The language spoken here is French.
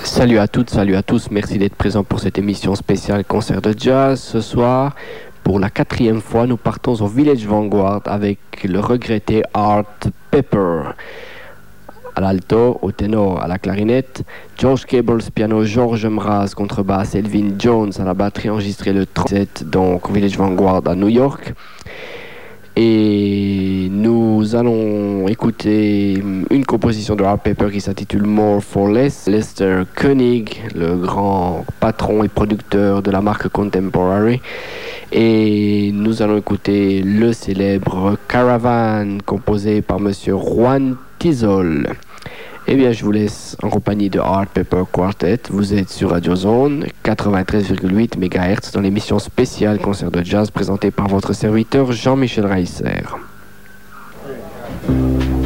Salut à toutes, salut à tous, merci d'être présents pour cette émission spéciale concert de jazz. Ce soir, pour la 4e fois, nous partons au Village Vanguard avec le regretté Art Pepper. À l'alto, au ténor, à la clarinette, George Cables, piano, George Mraz, contrebasse, Elvin Jones à la batterie, enregistré le 37, donc au Village Vanguard à New York. Et nous allons écouter une composition de Art Pepper qui s'intitule More for Less. Lester Koenig, le grand patron et producteur de la marque Contemporary. Et nous allons écouter le célèbre Caravan, composé par monsieur Juan Tizol. Eh bien, je vous laisse en compagnie de Art Pepper Quartet. Vous êtes sur Radio Zone 93,8 MHz dans l'émission spéciale concert de jazz présentée par votre serviteur Jean-Michel Reisser.